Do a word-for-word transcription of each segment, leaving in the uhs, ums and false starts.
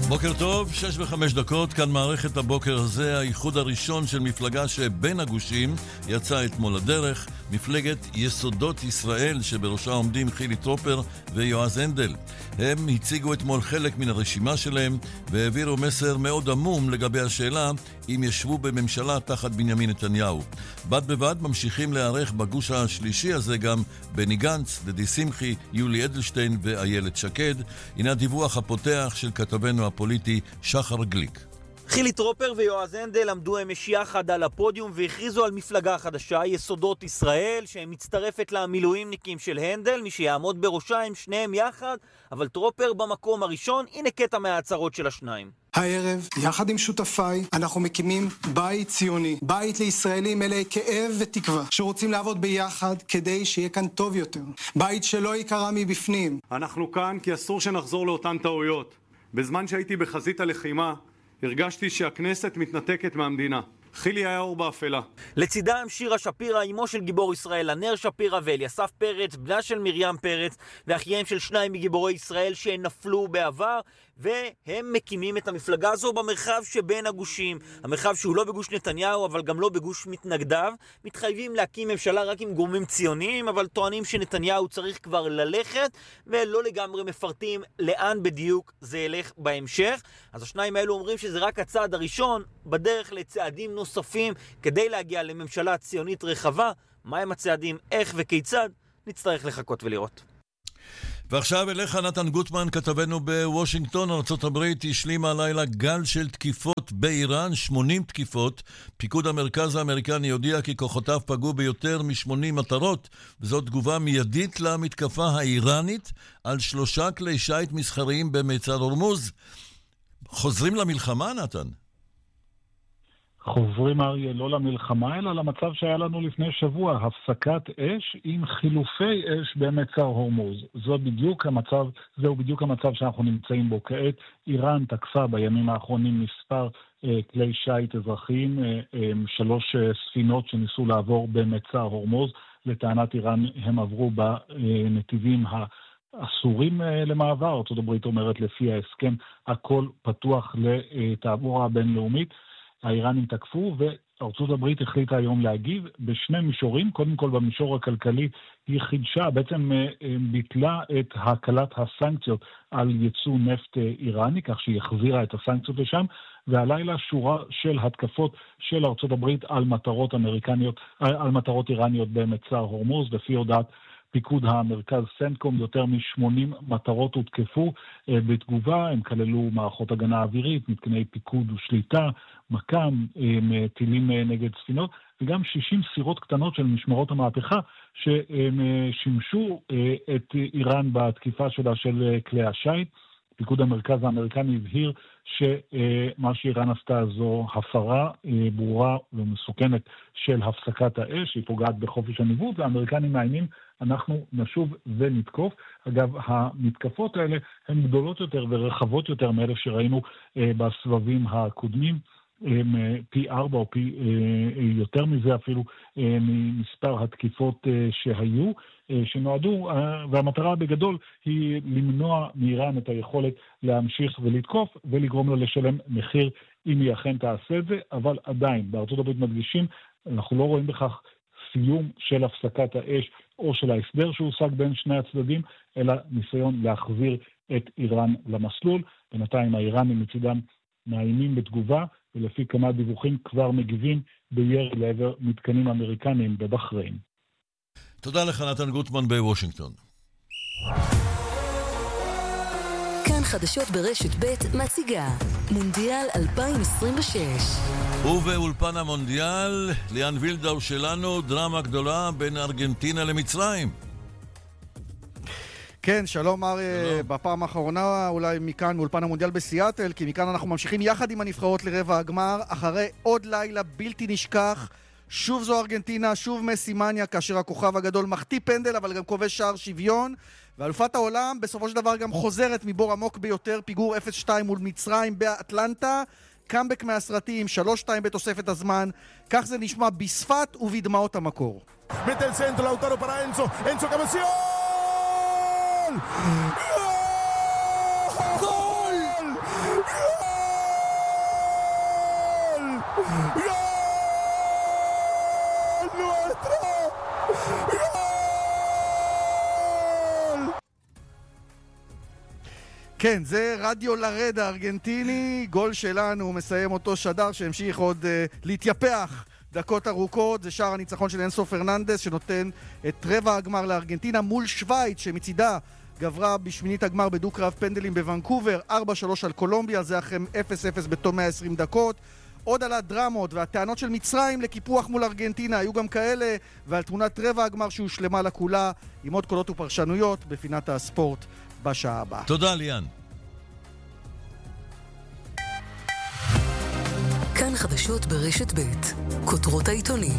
בוקר טוב, שש וחמש דקות, כאן מערכת הבוקר הזה, האיחוד הראשון של מפלגה שבין הגושים יצא אתמול לדרך, מפלגת יסודות ישראל שבראשה עומדים חילי טרופר ויועז הנדל. הם הציגו אתמול חלק מן הרשימה שלהם והעבירו מסר מאוד עמום לגבי השאלה אם ישבו בממשלה תחת בנימין נתניהו. בד בבד ממשיכים להיערך בגוש השלישי הזה גם בני גנץ, דדי שמחי, יולי אדלשטיין ואיילת שקד. הנה הדיווח הפותח של כתבנו הפוליטי שחר גליק. חילי טרופר ויועז הנדל עמדו אמש יחד על הפודיום והכריזו על מפלגה חדשה, יסודות ישראל, שמצטרפת למילואימניקים של הנדל, מי שיעמוד בראשה הם שניהם יחד, אבל טרופר במקום הראשון. הנה קטע מההצהרות של השניים. הערב, יחד עם שותפיי, אנחנו מקימים בית ציוני, בית לישראלים מלאי כאב ותקווה, שרוצים לעבוד ביחד כדי שיהיה כאן טוב יותר. בית שלא יקרה מבפנים. אנחנו כאן כי אסור שנחזור לאותן טעויות. בזמן שהייתי בחזית הלחימה, הרגשתי שהכנסת מתנתקת מהמדינה. חילי היה אור באפלה. לצידם שירה שפירא, אמו של גיבור ישראל, ענר שפירא, ואליסף פרץ, בנה של מרים פרץ, ואחייהם של שניים מגיבורי ישראל שנפלו בעבר, והם מקימים את המפלגה הזו במרחב שבין הגושים. המרחב שהוא לא בגוש נתניהו, אבל גם לא בגוש מתנגדיו. מתחייבים להקים ממשלה רק עם גורמים ציוניים, אבל טוענים שנתניהו צריך כבר ללכת, ולא לגמרי מפרטים לאן בדיוק זה ילך בהמשך. אז השניים האלו אומרים שזה רק הצעד הראשון, בדרך לצעדים נוספים כדי להגיע לממשלה ציונית רחבה. מהם הצעדים, איך וכיצד, נצטרך לחכות ולראות. ועכשיו אליך נתן גוטמן, כתבנו בוושינגטון. ארצות הברית השלימה הלילה גל של תקיפות באיראן, שמונים תקיפות. פיקוד המרכז האמריקני הודיע כי כוחותיו פגעו ביותר מ-שמונים מטרות, וזאת תגובה מיידית למתקפה האיראנית על שלושה כלי שיט מסחריים במצר הורמוז. חוזרים למלחמה, נתן? חוזרים אריה לא למלחמה, אלא למצב שהיה לנו לפני שבוע, הפסקת אש עם חילופי אש במצר הורמוז. זו בדיוק המצב, זהו בדיוק המצב שאנחנו נמצאים בו כעת. איראן תקפה בימים האחרונים מספר אה, כלי שיט אזרחיים, אה, אה, שלוש אה, ספינות שניסו לעבור במצר הורמוז. לטענת איראן הם עברו בנתיבים ה... אסורים למעבר. ארצות הברית אומרת לפי ההסכם הכל פתוח לתעבורה בינלאומית. האיראנים תקפו, וארצות הברית החליטה היום להגיב בשני מישורים. קודם כל במישור הכלכלי היא חידשה, בעצם ביטלה את הקלת הסנקציות על ייצוא נפט איראני, כך שהיא החזירה את הסנקציות לשם, והלילה שורה של התקפות של ארצות הברית על מטרות אמריקניות, על מטרות איראניות במצר הורמוז. לפי הודעת פיקוד המרכז סנטקום, יותר מ-שמונים מטרות הותקפו אה, בתגובה. הם כללו מערכות הגנה אווירית, מתקני פיקוד ושליטה, מקם, אה, טילים אה, נגד ספינות, וגם שישים סירות קטנות של משמרות המהפכה ששימשו אה, את איראן בתקיפה שלה של אה, כלי השיט. פיקוד המרכז האמריקני הבהיר שמה שאיראן עשתה זו הפרה ברורה ומסוכנת של הפסקת האש, היא פוגעת בחופש הניווט, והאמריקנים מאיימים אנחנו נשוב ונתקוף. אגב, המתקפות האלה הן גדולות יותר ורחבות יותר מאלה שראינו בסבבים הקודמים, פי ארבע או פי יותר מזה אפילו ממספר התקיפות שהיו, שנועדו, והמטרה בגדול היא למנוע מאיראן את היכולת להמשיך ולתקוף ולגרום לה לשלם מחיר אם היא אכן תעשה את זה. אבל עדיין בארצות הברית מדגישים, אנחנו לא רואים בכך סיום של הפסקת האש או של ההסדר שהושג בין שני הצדדים, אלא ניסיון להחזיר את איראן למסלול. בינתיים האיראנים מצידם מאיימים בתגובה, ולפי כמה דיווחים כבר מגיבים בירי לעבר מתקנים אמריקניים בבחריין. תודה לך נתן גוטמן בוושינגטון. כאן חדשות ברשת ב' מציגה מונדיאל אלפיים עשרים ושש. ובאולפן המונדיאל ליאן וילדאו שלנו, דרמה גדולה בין ארגנטינה למצרים. כן, שלום אריה, בפעם האחרונה אולי מכאן מאולפן המונדיאל בסיאטל, כי מכאן אנחנו ממשיכים יחד עם הנבחרות לרבע הגמר, אחרי עוד לילה בלתי נשכח. שוב זו ארגנטינה, שוב מסי מניה, כאשר הכוכב הגדול מחטיא פנדל, אבל גם כובש שער שוויון, ואלופת העולם בסופו של דבר גם חוזרת מבור עמוק ביותר, פיגור אפס שתיים מול מצרים באטלנטה, קאמבק מהסרטים, שלוש שתיים בתוספת הזמן, כך זה נשמע בשפת ובדמעות המקור. מטה אל סנטרו, לאוטרו פרה אנסו, אנסו קבסיון! גול! גול! כן, זה רדיו לרד הארגנטיני, גול שלנו, מסיים אותו שדר שהמשיך עוד uh, להתייפח דקות ארוכות. זה שער הניצחון של אנסו פרננדס שנותן את רבע הגמר לארגנטינה מול שוויץ שמצידה גברה בשמינית הגמר בדו-קרב פנדלים בוונקובר, ארבע שלוש על קולומביה, זה אחרי אפס אפס בתום מאה ועשרים דקות. עוד על הדרמות והטענות של מצרים לקיפוח מול ארגנטינה, היו גם כאלה, ועל תמונת רבע הגמר שהושלמה לכולה, עם עוד קולות ופרשנויות בפינת הספורט בשעה הבאה. תודה ליאן. כאן חדשות ברשת ב' כותרות העיתונים.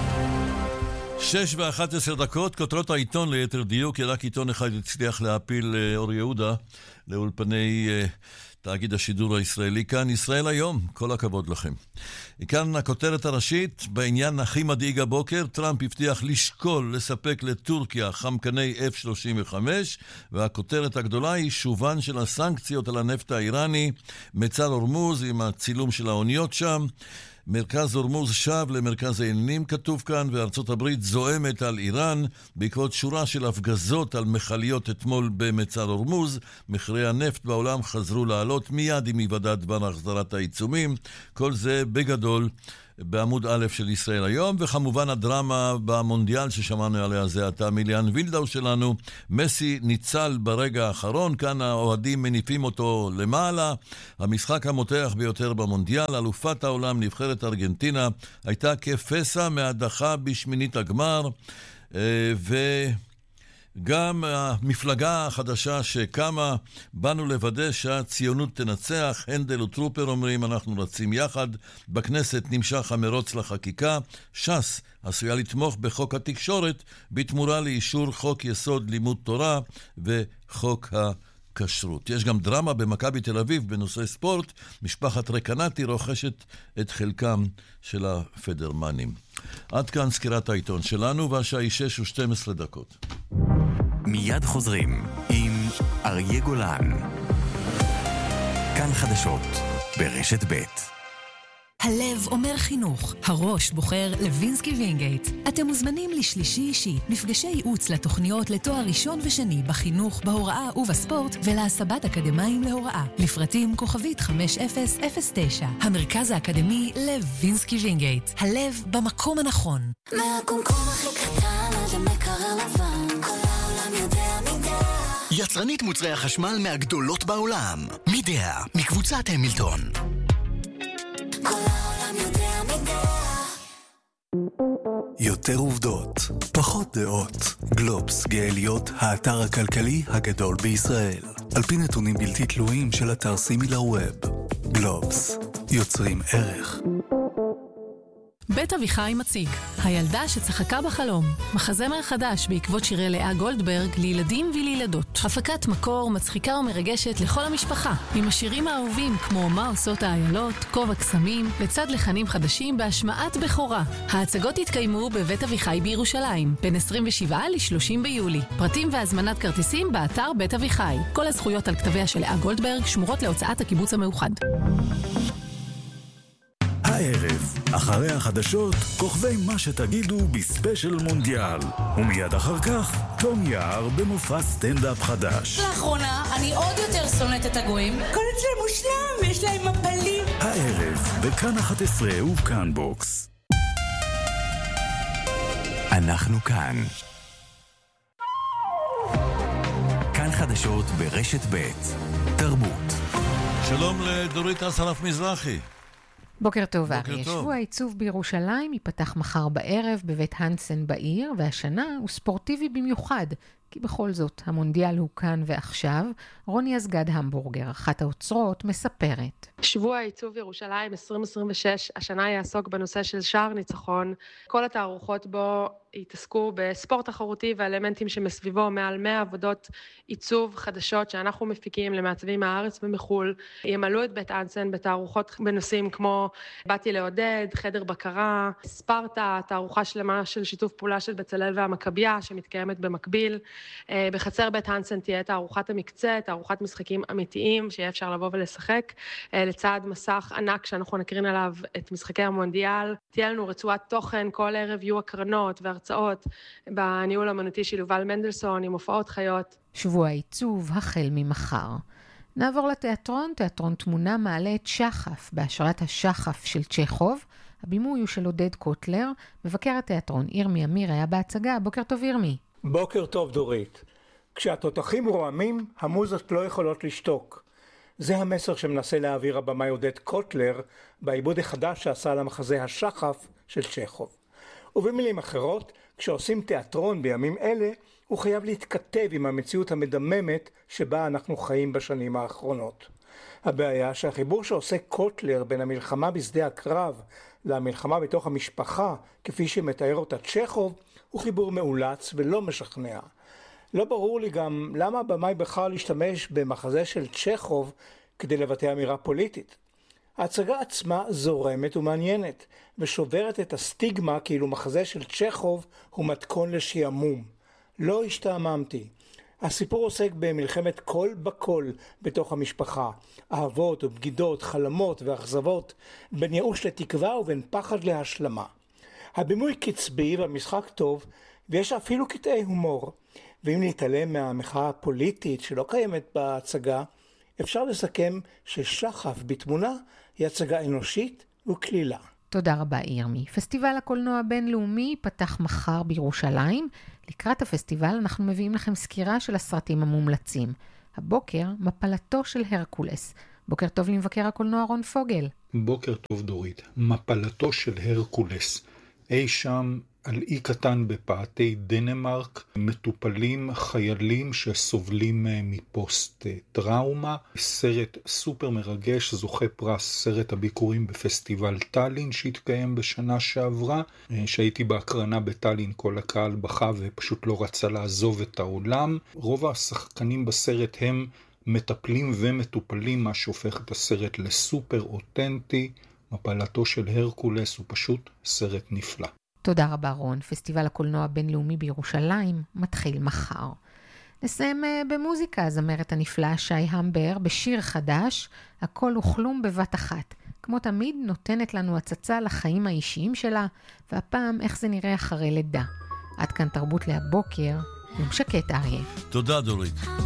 שש ואחת עשר דקות, כותרות העיתון ליתר דיוק, רק עיתון אחד הצליח להפיל אור יהודה לאולפני תאגיד השידור הישראלי. כאן ישראל היום, כל הכבוד לכם. כאן הכותרת הראשית, בעניין הכי מדאיג הבוקר, טראמפ הבטיח לשקול לספק לטורקיה חמקני אף שלושים וחמש, והכותרת הגדולה היא שובן של הסנקציות על הנפט האיראני, מצר הורמוז עם הצילום של האוניות שם, מרכז הורמוז שב למרכז העניינים כתוב כאן, וארצות הברית זועמת על איראן בעקבות שורה של הפגזות על מכליות אתמול במצר הורמוז. מחירי הנפט בעולם חזרו לעלות מיד עם היוודע דבר החזרת העיצומים. כל זה בגדול בעמוד א' של ישראל היום, וכמובן הדרמה במונדיאל ששמענו עליה זה עתה מיליאן וילדאו שלנו. מסי ניצל ברגע האחרון, כאן האוהדים מניפים אותו למעלה. המשחק המותח ביותר במונדיאל, אלופת העולם נבחרת ארגנטינה, הייתה כפסע מהדחה בשמינית הגמר, ו... גם המפלגה החדשה שקמה, באנו לוודא שהציונות תנצח. הנדל וטרופר אומרים אנחנו רצים יחד. בכנסת נמשך המרוץ לחקיקה. ש"ס עשויה לתמוך בחוק התקשורת בתמורה לאישור חוק יסוד לימוד תורה וחוק הכשרות. יש גם דרמה במכבי תל אביב בנושא ספורט. משפחת רקנטי רוכשת את חלקם של הפדרמנים. עד כאן סקירת העיתון שלנו, והשעה היא שש ושתים עשרה דקות. מיד חוזרים עם אריה גולן. כאן חדשות ברשת ב'. הלב אומר חינוך, הראש בוחר לוינסקי וינגייט. אתם מוזמנים לשלישי אישי, מפגשי ייעוץ לתוכניות לתואר ראשון ושני בחינוך, בהוראה ובספורט, ולהסבת אקדמיים להוראה. לפרטים כוכבית חמש אפס אפס תשע. המרכז האקדמי לוינסקי וינגייט. הלב במקום הנכון. מהקומקום הכי קטן עד המקרר לבן, כל העולם יודע מידה. יצרנית מוצרי החשמל מהגדולות בעולם. מידה, מקבוצת המילטון. כל העולם יודע מידה. יותר עובדות, פחות דעות. גלובס גאליות, האתר הכלכלי הגדול בישראל. על פי נתונים בלתי תלויים של אתר סימילר ווב. גלובס, יוצרים ערך. בית אביחי מציג הילדה שצחקה בחלום, מחזמר חדש בעקבות שירי לאה גולדברג לילדים ולילדות. הפקת מקור מצחיקה ומרגשת לכל המשפחה, עם השירים האהובים כמו מה עושות האיילות, כובע קסמים, לצד לחנים חדשים בהשמעת בכורה. ההצגות התקיימו בבית אביחי בירושלים בין עשרים ושבעה ל-שלושים ביולי. פרטים והזמנת כרטיסים באתר בית אביחי. כל הזכויות על כתביה של לאה גולדברג שמורות להוצאת הקיבוץ המאוחד. הערב, אחרי החדשות, כוכבי מה שתגידו בספיישל מונדיאל. ומיד אחר כך, תום יער במופע סטנדאפ חדש. לאחרונה, אני עוד יותר שונאת את הגויים. כל אצלם מושלם, יש להם מפלים. הערב, בכאן אחת עשרה וכאן בוקס. אנחנו כאן. כאן חדשות ברשת ב' תרבות. שלום לדורית אסרף מזרחי. בוקר טוב, אריה. שבוע העיצוב בירושלים ייפתח מחר בערב בבית הנסן בעיר, והשנה הוא ספורטיבי במיוחד, כי בכל זאת המונדיאל הוא כאן ועכשיו. רוני אסגד המבורגר, אחת האוצרות, מספרת. שבוע העיצוב ירושלים עשרים עשרים ושש, השנה יעסוק בנושא של שער ניצחון. כל התערוכות בו יתעסקו בספורט תחרותי ואלמנטים שמסביבו, מעל מאה עבודות עיצוב חדשות שאנחנו מפיקים למעצבים מהארץ ומחול. ימלאו את בית אנסן בתערוכות בנושאים כמו באתי לעודד, חדר בקרה, ספרטה, תערוכה שלמה של שיתוף פעולה של בצלאל והמכבייה שמתקיימת במקביל. בחצר בית הנסן תהיה תערוכת המקצה, תערוכת משחקים אמיתיים, שיהיה אפשר לבוא ולשחק, לצד מסך ענק שאנחנו נקרין עליו את משחקי המונדיאל. תהיה לנו רצועת תוכן, כל ערב יהיו הקרנות והרצאות בניהול האמנותי של יובל מנדלסון, עם הופעות חיות. שבוע עיצוב החל ממחר. נעבור לתיאטרון, תיאטרון תמונה מעלה את שחף, בהשראת השחף של צ'כוב. הבימוי הוא של עודד קוטלר, מבקר התיאטרון ירמי אמיר היה בהצגה. בוקר טוב ירמי. בוקר טוב דורית. כשהתותחים רועמים, המוזות לא יכולות לשתוק. זה המסר שמנסה להעביר הבמאי עודד קוטלר בעיבוד החדש שעשה על המחזה השחף של צ'כוב. ובמילים אחרות, כשעושים תיאטרון בימים אלה, הוא חייב להתכתב עם המציאות המדממת שבה אנחנו חיים בשנים האחרונות. הבעיה שהחיבור שעושה קוטלר בין המלחמה בשדה הקרב למלחמה בתוך המשפחה, כפי שמתאר אותה צ'כוב, הוא חיבור מאולץ ולא משכנע. לא ברור לי גם למה הבמאי בחר להשתמש במחזה של צ'כוב כדי לבטא אמירה פוליטית. ההצגה עצמה זורמת ומעניינת, ושוברת את הסטיגמה כאילו מחזה של צ'כוב הוא מתכון לשעמום. לא השתעממתי. הסיפור עוסק במלחמת כל בכל בתוך המשפחה. אהבות ובגידות, חלומות ואכזבות, בין ייאוש לתקווה ובין פחד להשלמה. הבימוי קצבי והמשחק טוב, ויש אפילו קטעי הומור. ואם להתעלם מהמחאה הפוליטית שלא קיימת בהצגה, אפשר לסכם ששחף בתמונה היא הצגה אנושית וכלילה. תודה רבה ירמי. פסטיבל הקולנוע הבינלאומי פתח מחר בירושלים. לקראת הפסטיבל אנחנו מביאים לכם סקירה של הסרטים המומלצים. הבוקר מפלתו של הרקולס. בוקר טוב למבקר הקולנוע רון פוגל. בוקר טוב דורית. מפלתו של הרקולס. אי שם על אי קטן בפאתי דנמרק מטופלים חיילים שסובלים מפוסט טראומה. סרט סופר מרגש, זוכה פרס סרט הביקורים בפסטיבל טלין שהתקיים בשנה שעברה. שהייתי בהקרנה בטלין, כל הקהל בכה ופשוט לא רצה לעזוב את העולם. רוב השחקנים בסרט הם מטפלים ומטופלים, מה שהופך את הסרט לסופר אותנטי. מפלתו של הרקולס הוא פשוט סרט נפלא. תודה רבה רון. פסטיבל הקולנוע הבינלאומי בירושלים מתחיל מחר. נסיים במוזיקה. הזמרת הנפלאה שי המבר בשיר חדש, הכל וכלום בבת אחת. כמו תמיד נותנת לנו הצצה לחיים האישיים שלה, והפעם איך זה נראה אחרי לידה. עד כאן תרבות להבוקר. יום שקט אריה. תודה דורית.